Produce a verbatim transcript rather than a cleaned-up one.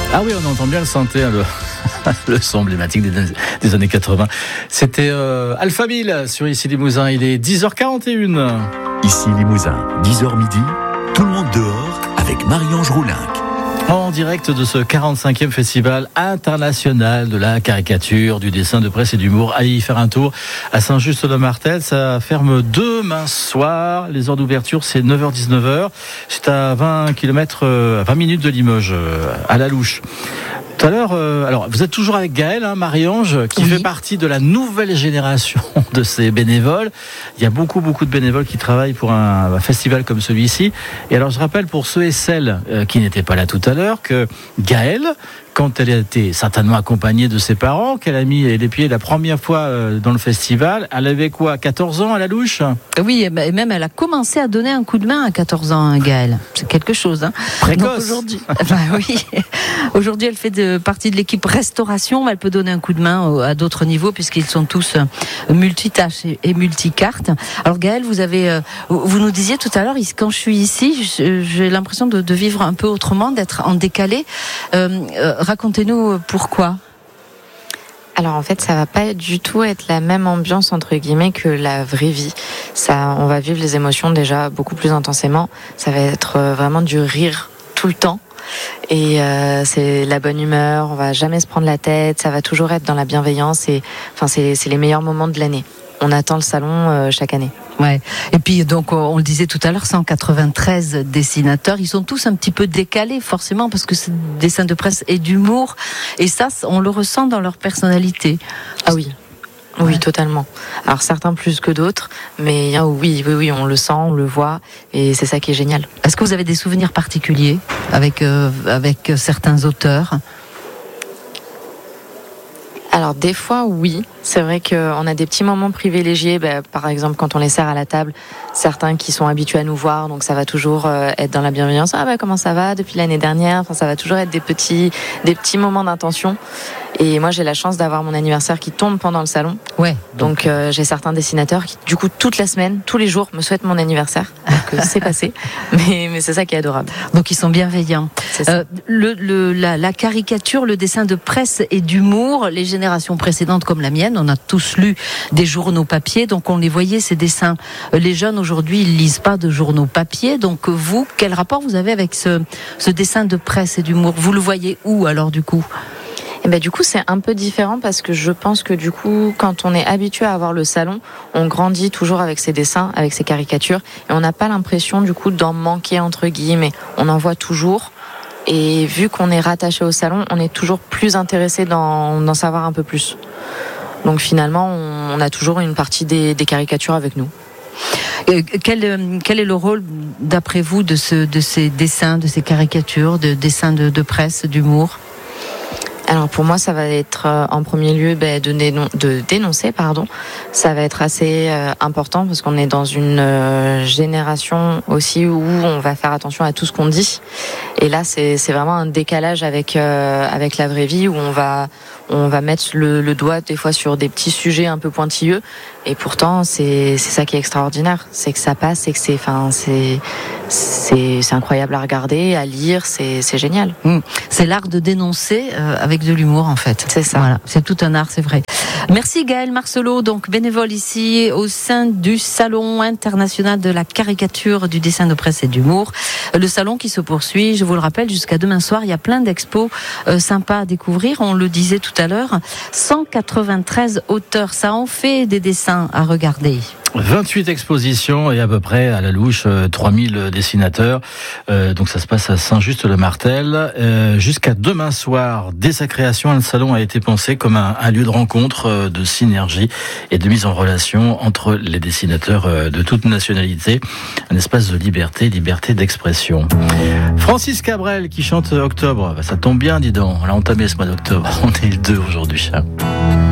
Ah oui, on entend bien le synthé, hein, le, le son emblématique des, des années quatre-vingts. C'était euh, Alphaville sur Ici Limousin, il est dix heures quarante et une. Ici Limousin, dix heures midi, tout le monde dehors avec Marie-Ange Roulinck. En direct de ce quarante-cinquième festival international de la caricature, du dessin de presse et d'humour. Allez y faire un tour à Saint-Just-le-Martel. Ça ferme demain soir. Les heures d'ouverture, c'est neuf heures dix-neuf heures. C'est à vingt kilomètres, à vingt minutes de Limoges, à la Louche. Tout à l'heure, euh, alors vous êtes toujours avec Gaëlle, hein, Marie-Ange, qui oui. fait partie de la nouvelle génération de ces bénévoles. Il y a beaucoup, beaucoup de bénévoles qui travaillent pour un, un festival comme celui-ci. Et alors, je rappelle pour ceux et celles euh, qui n'étaient pas là tout à l'heure que Gaëlle, quand elle a été certainement accompagnée de ses parents, qu'elle a mis les pieds la première fois euh, dans le festival, elle avait quoi, quatorze ans à la Louche ? Oui, et même elle a commencé à donner un coup de main à quatorze ans, hein, Gaëlle. C'est quelque chose. Hein. Précoce. Donc aujourd'hui, bah oui. Aujourd'hui, elle fait de, partie de l'équipe restauration, mais elle peut donner un coup de main à d'autres niveaux puisqu'ils sont tous multitâches et, et multicartes. Alors Gaëlle, vous avez, vous nous disiez tout à l'heure, quand je suis ici, j'ai l'impression de, de vivre un peu autrement, d'être en décalé. Euh, racontez-nous pourquoi. Alors en fait, ça va pas du tout être la même ambiance entre guillemets que la vraie vie. Ça, on va vivre les émotions déjà beaucoup plus intensément. Ça va être vraiment du rire tout le temps. Et euh, c'est la bonne humeur, on va jamais se prendre la tête, ça va toujours être dans la bienveillance et enfin c'est, c'est les meilleurs moments de l'année. On attend le salon euh, chaque année. Ouais. Et puis donc on le disait tout à l'heure, cent quatre-vingt-treize dessinateurs, ils sont tous un petit peu décalés forcément parce que c'est des dessins de presse et d'humour et ça on le ressent dans leur personnalité. Ah oui. Oui, ouais. Totalement. Alors certains plus que d'autres, mais ah, oui, oui, oui, on le sent, on le voit, et c'est ça qui est génial. Est-ce que vous avez des souvenirs particuliers avec euh, avec certains auteurs ? Alors des fois oui, c'est vrai qu'on a des petits moments privilégiés, bah, par exemple quand on les sert à la table, certains qui sont habitués à nous voir, donc ça va toujours euh, être dans la bienveillance, ah bah comment ça va depuis l'année dernière, enfin ça va toujours être des petits, des petits moments d'intention. Et moi j'ai la chance d'avoir mon anniversaire qui tombe pendant le salon, ouais, donc, donc euh, j'ai certains dessinateurs qui du coup toute la semaine, tous les jours me souhaitent mon anniversaire, donc euh, c'est passé, mais, mais c'est ça qui est adorable. Donc ils sont bienveillants. Euh, le, le, la, la caricature, le dessin de presse et d'humour, les générations précédentes comme la mienne, on a tous lu des journaux papier, donc on les voyait ces dessins. Les jeunes aujourd'hui, ils lisent pas de journaux papier, donc vous, quel rapport vous avez avec ce, ce dessin de presse et d'humour ? Vous le voyez où alors du coup ? Et ben, du coup, c'est un peu différent parce que je pense que du coup, quand on est habitué à avoir le salon, on grandit toujours avec ses dessins, avec ses caricatures, et on n'a pas l'impression du coup d'en manquer entre guillemets. On en voit toujours. Et vu qu'on est rattaché au salon, on est toujours plus intéressé d'en, d'en savoir un peu plus. Donc finalement, on a toujours une partie des, des caricatures avec nous. Et quel, quel est le rôle, d'après vous, de, ce, de ces dessins, de ces caricatures, de dessins de, de presse, d'humour ? Alors pour moi, ça va être euh, en premier lieu ben, de, dénon- de dénoncer, pardon. Ça va être assez euh, important parce qu'on est dans une euh, génération aussi où on va faire attention à tout ce qu'on dit. Et là, c'est, c'est vraiment un décalage avec euh, avec la vraie vie où on va on va mettre le, le doigt des fois sur des petits sujets un peu pointilleux. Et pourtant, c'est c'est ça qui est extraordinaire, c'est que ça passe et que c'est enfin c'est c'est c'est incroyable à regarder, à lire, c'est c'est génial. Mmh. C'est l'art de dénoncer euh, avec de l'humour en fait. C'est ça. Voilà, c'est tout un art, c'est vrai. Merci Gaëlle Marcelot, donc bénévole ici au sein du Salon international de la caricature, du dessin de presse et d'humour. Le salon qui se poursuit, je vous le rappelle, jusqu'à demain soir. Il y a plein d'expos euh, sympas à découvrir. On le disait tout à l'heure, cent quatre-vingt-treize auteurs, ça en fait des dessins à regarder. vingt-huit expositions et à peu près à la louche euh, trois mille dessinateurs. Euh, donc ça se passe à Saint-Just-le-Martel. Euh, jusqu'à demain soir, dès sa création, le salon a été pensé comme un, un lieu de rencontre, euh, de synergie et de mise en relation entre les dessinateurs euh, de toute nationalité. Un espace de liberté, liberté d'expression. Francis Cabrel qui chante Octobre. Bah, ça tombe bien, dis donc. On a entamé ce mois d'octobre. On est le deux aujourd'hui.